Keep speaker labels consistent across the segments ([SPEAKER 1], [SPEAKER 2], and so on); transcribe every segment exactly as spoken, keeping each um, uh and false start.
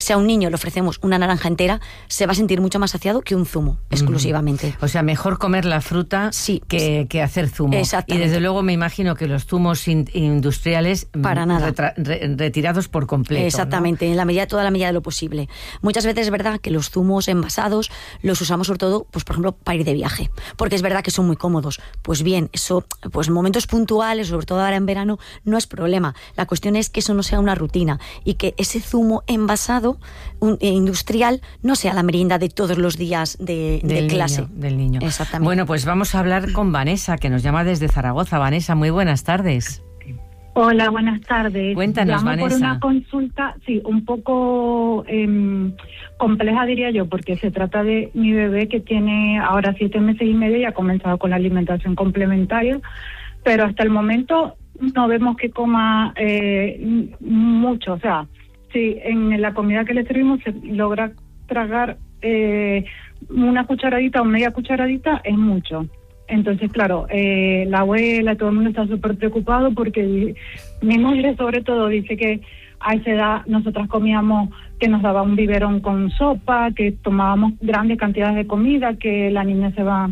[SPEAKER 1] Si a un niño le ofrecemos una naranja entera, se va a sentir mucho más saciado que un zumo, exclusivamente.
[SPEAKER 2] O sea, mejor comer la fruta
[SPEAKER 1] sí,
[SPEAKER 2] que,
[SPEAKER 1] sí.
[SPEAKER 2] que hacer zumo.
[SPEAKER 1] Exactamente.
[SPEAKER 2] Y desde luego me imagino que los zumos in, industriales
[SPEAKER 1] para nada
[SPEAKER 2] retra, re, retirados por completo.
[SPEAKER 1] Exactamente, ¿no? En la medida, toda la medida de lo posible. Muchas veces es verdad que los zumos envasados los usamos sobre todo, pues por ejemplo, para ir de viaje, porque es verdad que son muy cómodos. Pues bien, eso, pues en momentos puntuales, sobre todo ahora en verano, no es problema. La cuestión es que eso no sea una rutina y que ese zumo envasado un, eh, industrial no sea la merienda de todos los días de, de clase.
[SPEAKER 2] Niño, del niño.
[SPEAKER 1] Exactamente.
[SPEAKER 2] Bueno, pues vamos a hablar con Vanessa, que nos llama desde Zaragoza. Vanessa, muy buenas tardes.
[SPEAKER 3] Hola, buenas tardes.
[SPEAKER 2] Cuéntanos,
[SPEAKER 3] Llamo
[SPEAKER 2] Vanessa.
[SPEAKER 3] por una consulta, sí, un poco eh, compleja, diría yo, porque se trata de mi bebé que tiene ahora siete meses y medio y ha comenzado con la alimentación complementaria, pero hasta el momento no vemos que coma eh, mucho. O sea, si en la comida que le servimos se logra tragar eh, una cucharadita o media cucharadita, es mucho. Entonces, claro, eh, la abuela, todo el mundo está súper preocupado porque mi madre sobre todo dice que a esa edad nosotras comíamos, que nos daba un biberón con sopa, que tomábamos grandes cantidades de comida, que la niña se va,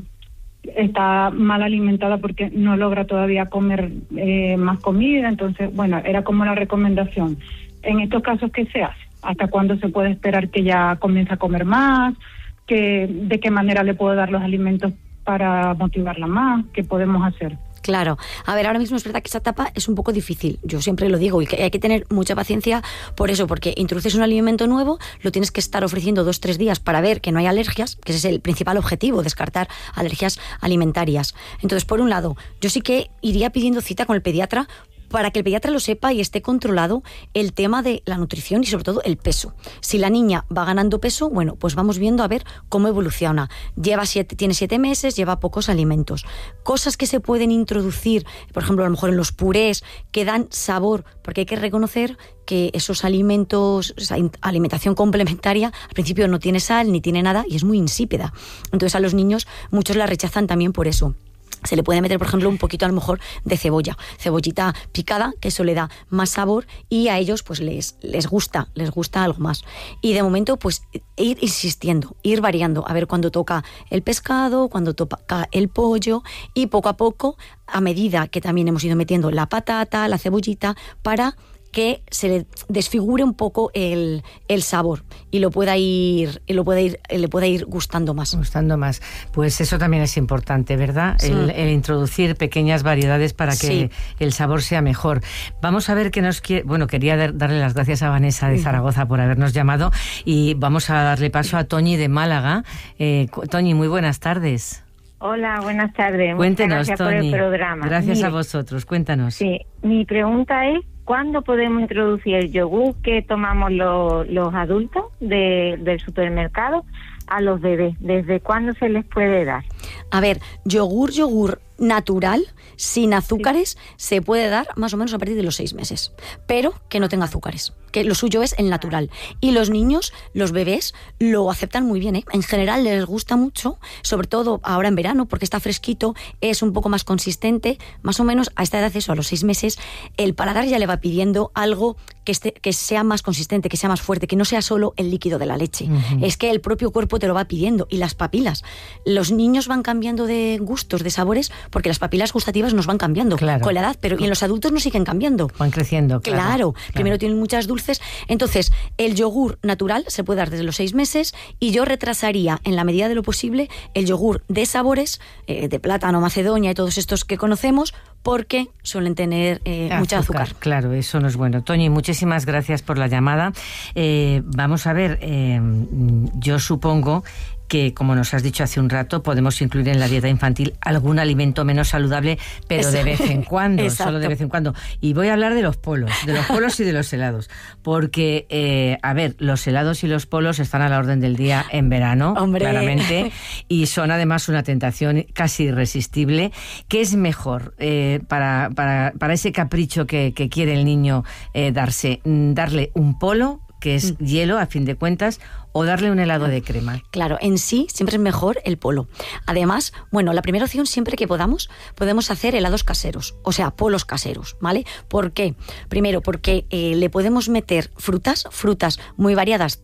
[SPEAKER 3] está mal alimentada porque no logra todavía comer eh, más comida. Entonces, bueno, era como la recomendación. En estos casos, ¿qué se hace? ¿Hasta cuándo se puede esperar que ya comience a comer más? ¿Qué, de qué manera le puedo dar los alimentos para motivarla más? ¿Qué podemos hacer?
[SPEAKER 1] Claro. A ver, ahora mismo es verdad que esa etapa es un poco difícil. Yo siempre lo digo y que hay que tener mucha paciencia por eso, porque introduces un alimento nuevo, lo tienes que estar ofreciendo dos, tres días para ver que no hay alergias, que ese es el principal objetivo, descartar alergias alimentarias. Entonces, por un lado, yo sí que iría pidiendo cita con el pediatra para que el pediatra lo sepa y esté controlado el tema de la nutrición y sobre todo el peso. Si la niña va ganando peso, bueno, pues vamos viendo a ver cómo evoluciona. Lleva siete, tiene siete meses, lleva pocos alimentos. Cosas que se pueden introducir, por ejemplo, a lo mejor en los purés, que dan sabor, porque hay que reconocer que esos alimentos, esa alimentación complementaria, al principio no tiene sal ni tiene nada y es muy insípida. Entonces a los niños muchos la rechazan también por eso. Se le puede meter, por ejemplo, un poquito a lo mejor de cebolla, cebollita picada, que eso le da más sabor y a ellos pues les, les gusta, les gusta algo más. Y de momento pues ir insistiendo, ir variando, a ver cuándo toca el pescado, cuándo toca el pollo y poco a poco, a medida que también hemos ido metiendo la patata, la cebollita, para que se le desfigure un poco el, el sabor y lo pueda ir, lo pueda ir, le pueda ir gustando más.
[SPEAKER 2] Gustando más. Pues eso también es importante, ¿verdad? Sí. El, el introducir pequeñas variedades para que sí. el sabor sea mejor. Vamos a ver qué nos quiere. Bueno, quería darle las gracias a Vanessa de Zaragoza por habernos llamado y vamos a darle paso a Toñi de Málaga. Eh, Toñi, muy buenas tardes.
[SPEAKER 4] Hola, buenas tardes.
[SPEAKER 2] Cuéntenos,
[SPEAKER 4] Muchas gracias
[SPEAKER 2] Toñi.
[SPEAKER 4] por el programa.
[SPEAKER 2] Gracias
[SPEAKER 4] Mire,
[SPEAKER 2] a vosotros. Cuéntanos.
[SPEAKER 4] Sí, mi pregunta es, ¿cuándo podemos introducir el yogur que tomamos los, los adultos de, del supermercado a los bebés? ¿Desde cuándo se les puede dar?
[SPEAKER 1] A ver, yogur, yogur natural, sin azúcares, sí. se puede dar más o menos a partir de los seis meses, pero que no tenga azúcares, que lo suyo es el natural. Y los niños, los bebés, lo aceptan muy bien, ¿eh? En general les gusta mucho, sobre todo ahora en verano, porque está fresquito, es un poco más consistente, más o menos a esta edad, eso, a los seis meses, el paladar ya le va pidiendo algo que, esté, que sea más consistente, que sea más fuerte, que no sea solo el líquido de la leche. Uh-huh. Es que el propio cuerpo te lo va pidiendo, y las papilas. Los niños van cambiando de gustos, de sabores, porque las papilas gustativas nos van cambiando claro. con la edad, pero y en los adultos no siguen cambiando.
[SPEAKER 2] Van creciendo, claro.
[SPEAKER 1] Claro,
[SPEAKER 2] claro.
[SPEAKER 1] Primero tienen muchas dulces. Entonces, el yogur natural se puede dar desde los seis meses y yo retrasaría, en la medida de lo posible, el yogur de sabores, eh, de plátano, macedonia y todos estos que conocemos, porque suelen tener eh, azúcar, mucha azúcar.
[SPEAKER 2] Claro, eso no es bueno. Toñi, muchísimas gracias por la llamada. Eh, vamos a ver, eh, yo supongo que, como nos has dicho hace un rato, podemos incluir en la dieta infantil algún alimento menos saludable, pero Eso. de vez en cuando, Exacto. solo de vez en cuando. Y voy a hablar de los polos, de los polos y de los helados, porque, eh, a ver, los helados y los polos están a la orden del día en verano,
[SPEAKER 1] Hombre.
[SPEAKER 2] claramente, y son además una tentación casi irresistible. ¿Qué es mejor eh, para, para, para ese capricho que, que quiere el niño eh, darse? ¿Darle un polo, que es mm. hielo, a fin de cuentas, o darle un helado de crema?
[SPEAKER 1] Claro, en sí siempre es mejor el polo. Además, bueno, la primera opción, siempre que podamos, podemos hacer helados caseros, o sea, polos caseros, ¿vale? ¿Por qué? Primero, porque eh, le podemos meter frutas, frutas muy variadas,